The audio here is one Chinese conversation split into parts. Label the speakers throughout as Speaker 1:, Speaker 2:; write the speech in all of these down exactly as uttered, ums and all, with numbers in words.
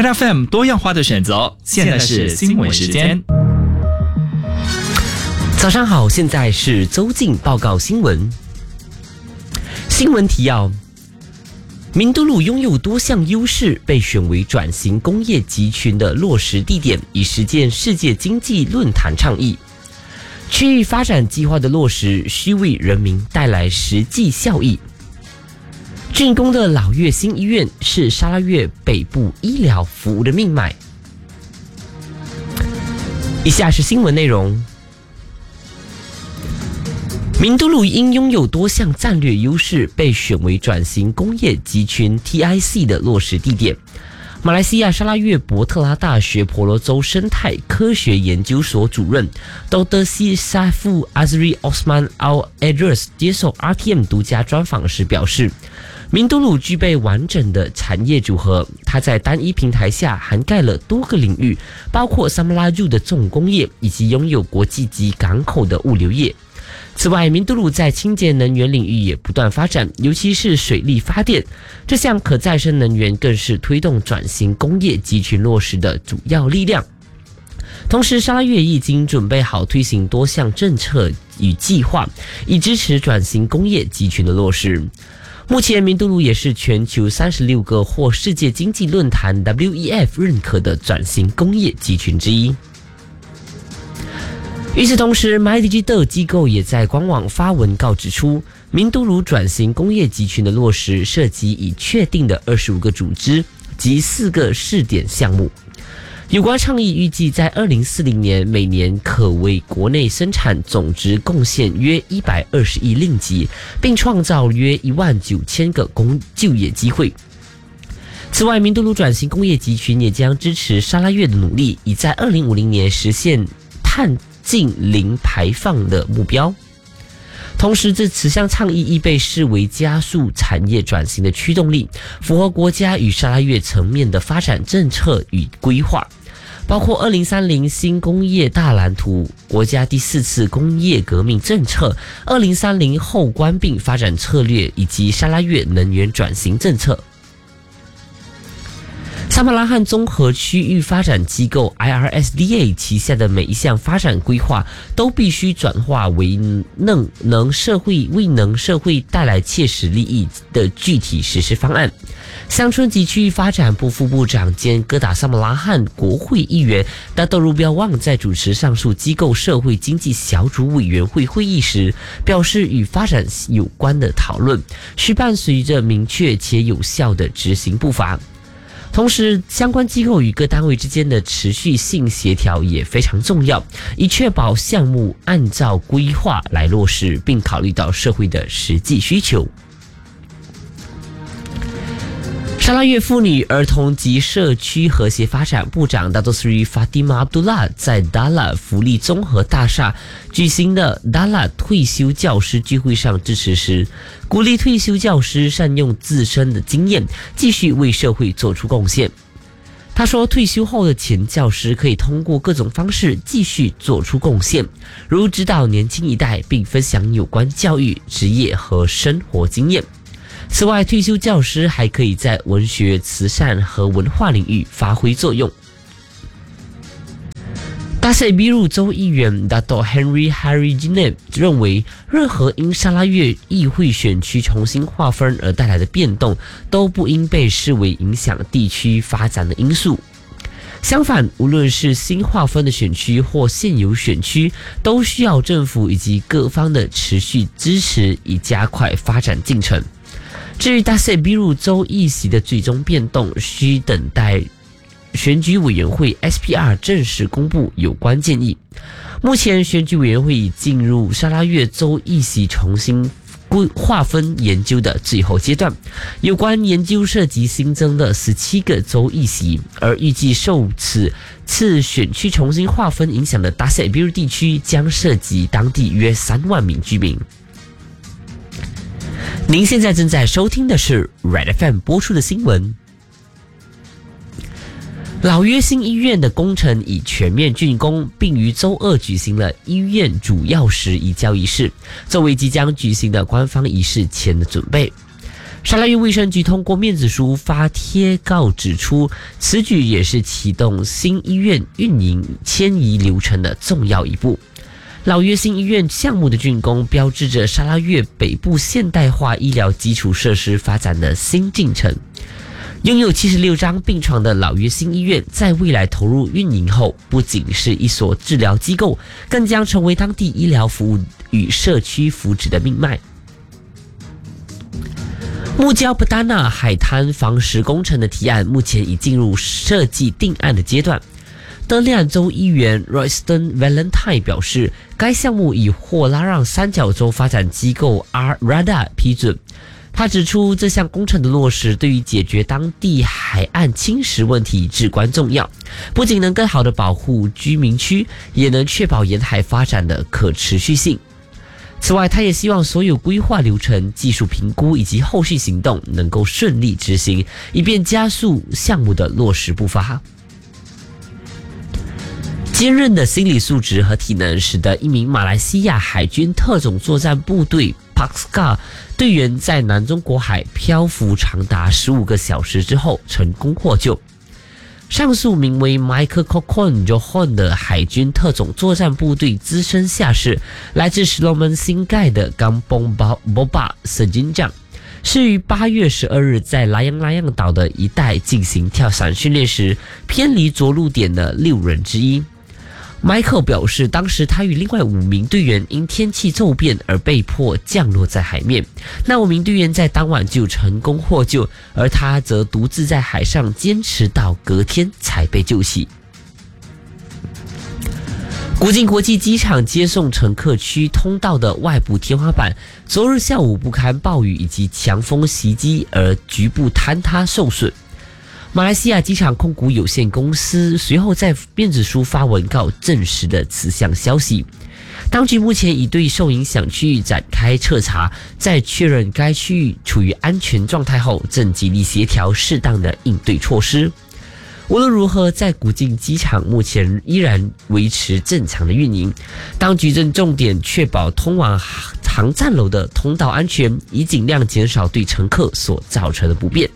Speaker 1: Red F M 多样化的选择，现在是新闻时间。
Speaker 2: 早上好，现在是周进报告新闻。新闻提要：明都路拥有多项优势，被选为转型工业集群的落实地点，以实践世界经济论坛倡议。区域发展计划的落实，需为人民带来实际效益。竣工的老月新医院是沙拉越北部医疗服务的命脉。以下是新闻内容。明都路因拥有多项战略优势，被选为转型工业集群 T I C 的落实地点。马来西亚沙拉越伯特拉大学婆罗洲生态科学研究所主任 Doctor C Saiful Azri Osman Al Idris 接受 R T M 独家专访时表示，明都路具备完整的产业组合，它在单一平台下涵盖了多个领域，包括萨马拉柱的重工业以及拥有国际级港口的物流业。此外，明都路在清洁能源领域也不断发展，尤其是水力发电，这项可再生能源更是推动转型工业集群落实的主要力量。同时，沙拉越已经准备好推行多项政策与计划，以支持转型工业集群的落实。目前，明都路也是全球三十六个获世界经济论坛 W E F 认可的转型工业集群之一。与此同时 ，MyDigital 机构也在官网发文告指出，明都路转型工业集群的落实涉及已确定的二十五个组织及四个试点项目。有关倡议预计在二零四零年每年可为国内生产总值贡献约一百二十亿令吉，并创造约一万九千个工就业机会。此外，明都路转型工业集群也将支持沙拉越的努力，以在二零五零年实现碳净零排放的目标。同时，这此项倡议亦被视为加速产业转型的驱动力，符合国家与沙拉越层面的发展政策与规划，包括二零三零新工业大蓝图、国家第四次工业革命政策、二零三零后关闭发展策略以及沙拉越能源转型政策。萨马拉罕综合区域发展机构 I R S D A 旗下的每一项发展规划都必须转化为能能社会为能社会带来切实利益的具体实施方案。乡村及区域发展部副部长兼哥打萨马拉罕国会议员达多鲁标旺在主持上述机构社会经济小组委员会会议时表示，与发展有关的讨论需伴随着明确且有效的执行步伐。同时，相关机构与各单位之间的持续性协调也非常重要，以确保项目按照规划来落实，并考虑到社会的实际需求。沙拉越妇女、儿童及社区和谐发展部长 Dato Sri Fatimah Abdullah 在 Dala 福利综合大厦举行的 Dala 退休教师聚会上致辞时，鼓励退休教师善用自身的经验，继续为社会做出贡献。他说，退休后的前教师可以通过各种方式继续做出贡献，如指导年轻一代，并分享有关教育、职业和生活经验。此外，退休教师还可以在文学、慈善和文化领域发挥作用。大塞比鲁州议员 Dato Henry Harry Jineb 认为，任何因沙拉越议会选区重新划分而带来的变动，都不应被视为影响地区发展的因素。相反，无论是新划分的选区或现有选区，都需要政府以及各方的持续支持，以加快发展进程。至于大塞比鲁州议席的最终变动，需等待选举委员会 S P R 正式公布有关建议。目前，选举委员会已进入沙拉越州议席重新划分研究的最后阶段，有关研究涉及新增的十七个州议席，而预计受此次选区重新划分影响的大塞比鲁地区将涉及当地约三万名居民。您现在正在收听的是 Red F M 播出的新闻。老约新医院的工程已全面竣工，并于周二举行了医院主钥匙移交仪式，作为即将举行的官方仪式前的准备。 沙拉越卫生局通过面子书发贴告指出，此举也是启动新医院运营迁移流程的重要一步。老约新医院项目的竣工，标志着沙拉越北部现代化医疗基础设施发展的新进程。拥有七十六张病床的老约新医院，在未来投入运营后，不仅是一所治疗机构，更将成为当地医疗服务与社区福祉的命脉。木焦布达纳海滩防石工程的提案目前已进入设计定案的阶段。德利安州议员 Royston Valentine 表示，该项目已获拉让三角洲发展机构 R R A D A 批准。他指出，这项工程的落实对于解决当地海岸侵蚀问题至关重要，不仅能更好地保护居民区，也能确保沿海发展的可持续性。此外，他也希望所有规划流程、技术评估以及后续行动能够顺利执行，以便加速项目的落实步伐。坚韧的心理素质和体能，使得一名马来西亚海军特种作战部队 P A X C A 队员在南中国海漂浮长达十五个小时之后成功获救。上述名为 Michael Kokon Johon 的海军特种作战部队资深下士，来自石龙门新盖的 Kampong Boba Sejinjang， 是于八月十二日在拉洋拉洋岛的一带进行跳伞训练时，偏离着陆点的六人之一。Michael 表示，当时他与另外五名队员因天气骤变而被迫降落在海面。那五名队员在当晚就成功获救，而他则独自在海上坚持到隔天才被救起。古晋国际机场接送乘客区通道的外部天花板，昨日下午不堪暴雨以及强风袭击而局部坍塌受损。马来西亚机场控股有限公司随后在面子书发文告证实了此项消息。当局目前已对受影响区域展开彻查，在确认该区域处于安全状态后，正极力协调适当的应对措施。无论如何，在古晋机场目前依然维持正常的运营，当局正重点确保通往航站楼的通道安全，以尽量减少对乘客所造成的不便。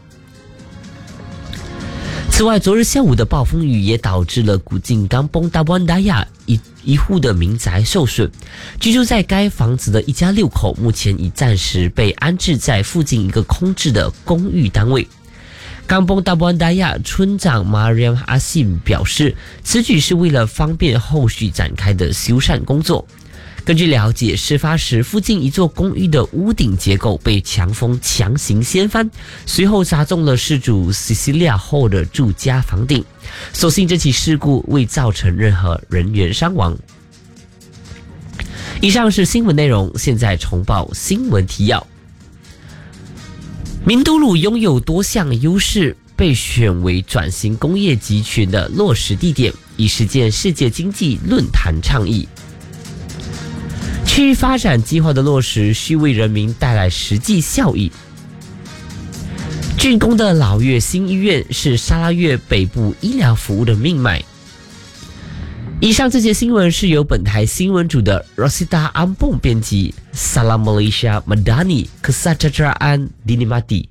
Speaker 2: 此外，昨日下午的暴风雨也导致了古晋冈崩达湾达亚一一户的民宅受损。居住在该房子的一家六口，目前已暂时被安置在附近一个空置的公寓单位。冈崩达湾达亚村长 Mariam Asim 表示，此举是为了方便后续展开的修缮工作。根据了解，事发时附近一座公寓的屋顶结构被强风强行掀翻，随后砸中了事主 Cecilia 后的住家房顶。所幸这起事故未造成任何人员伤亡。以上是新闻内容，现在重报新闻提要。明都鲁拥有多项优势，被选为转型工业集群的落实地点，以实践世界经济论坛倡议。区域发展计划的落实需为人民带来实际效益。竣工的老越新医院是沙拉越北部医疗服务的命脉。以上这些新闻是由本台新闻组的 Rosita Ampong 编辑。Salam Malaysia Madani Kesejahteraan Dinimati。